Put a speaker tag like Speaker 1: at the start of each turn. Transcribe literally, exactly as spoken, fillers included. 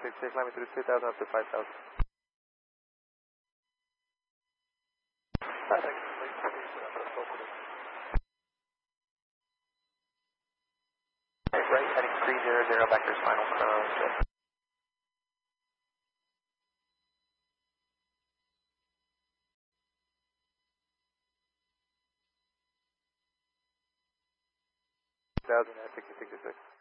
Speaker 1: six, climbing through two thousand up to five thousand. Right, heading three zero zero back to final cross. two thousand at sixty-six.